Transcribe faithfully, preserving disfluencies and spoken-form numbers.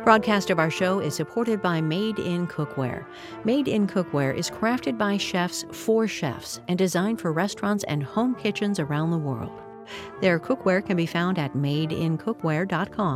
Broadcast of our show is supported by Made in Cookware. Made in Cookware is crafted by chefs for chefs and designed for restaurants and home kitchens around the world. Their cookware can be found at made in cookware dot com.